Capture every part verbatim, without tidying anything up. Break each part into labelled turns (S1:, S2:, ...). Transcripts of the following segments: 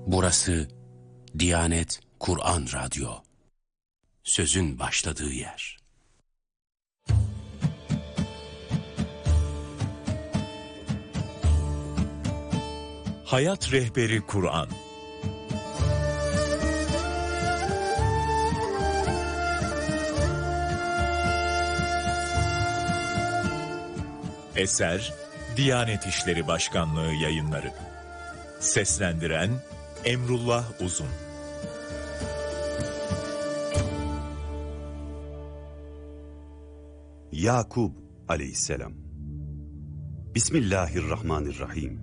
S1: Burası Diyanet Kur'an Radyo. Sözün başladığı yer.
S2: Hayat Rehberi Kur'an. Eser Diyanet İşleri Başkanlığı Yayınları. Seslendiren Emrullah Uzun.
S3: Yakub aleyhisselam. Bismillahirrahmanirrahim.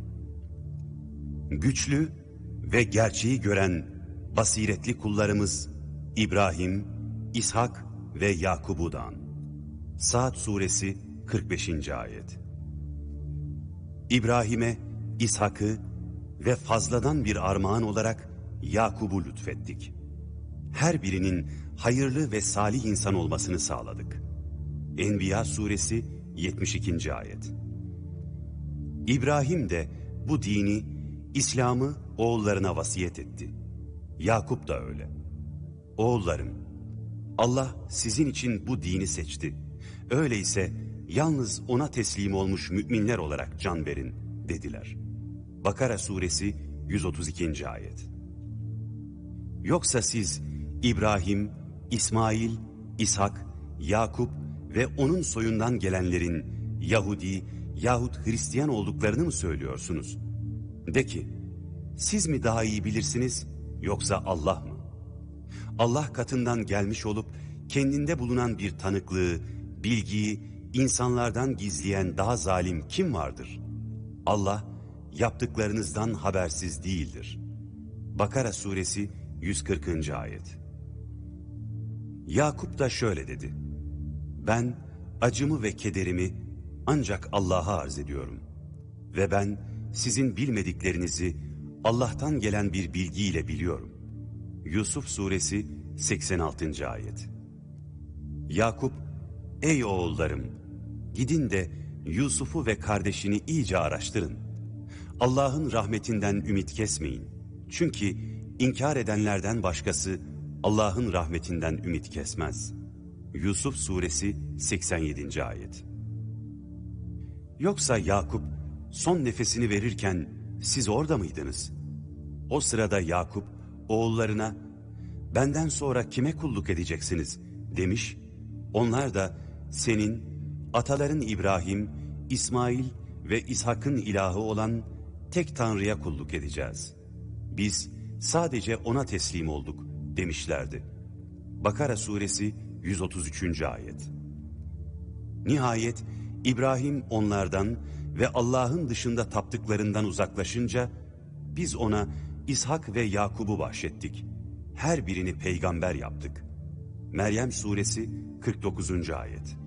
S3: Güçlü ve gerçeği gören basiretli kullarımız İbrahim, İshak ve Yakub'u da an. Sa'd suresi kırk beşinci ayet. İbrahim'e İshak'ı ve fazladan bir armağan olarak Yakub'u lütfettik. Her birinin hayırlı ve salih insan olmasını sağladık. Enbiya suresi yetmiş ikinci ayet. İbrahim de bu dini, İslam'ı oğullarına vasiyet etti. Yakup da öyle. Oğullarım, Allah sizin için bu dini seçti. Öyleyse yalnız ona teslim olmuş müminler olarak can verin dediler. Bakara suresi yüz otuz ikinci ayet. Yoksa siz İbrahim, İsmail, İshak, Yakup ve onun soyundan gelenlerin Yahudi yahut Hristiyan olduklarını mı söylüyorsunuz? De ki, siz mi daha iyi bilirsiniz yoksa Allah mı? Allah katından gelmiş olup kendinde bulunan bir tanıklığı, bilgiyi insanlardan gizleyen daha zalim kim vardır? Allah yaptıklarınızdan habersiz değildir. Bakara suresi yüz kırkıncı ayet. Yakup da şöyle dedi: Ben acımı ve kederimi ancak Allah'a arz ediyorum. Ve ben sizin bilmediklerinizi Allah'tan gelen bir bilgiyle biliyorum. Yusuf suresi seksen altıncı ayet. Yakup, ey oğullarım, gidin de Yusuf'u ve kardeşini iyice araştırın. Allah'ın rahmetinden ümit kesmeyin. Çünkü inkar edenlerden başkası Allah'ın rahmetinden ümit kesmez. Yusuf suresi seksen yedinci ayet. Yoksa Yakup son nefesini verirken siz orada mıydınız? O sırada Yakup oğullarına benden sonra kime kulluk edeceksiniz demiş. Onlar da senin, ataların İbrahim, İsmail ve İshak'ın ilahı olan tek Tanrı'ya kulluk edeceğiz. Biz sadece ona teslim olduk demişlerdi. Bakara suresi yüz otuz üçüncü ayet. Nihayet İbrahim onlardan ve Allah'ın dışında taptıklarından uzaklaşınca biz ona İshak ve Yakub'u bahşettik. Her birini peygamber yaptık. Meryem suresi kırk dokuzuncu ayet.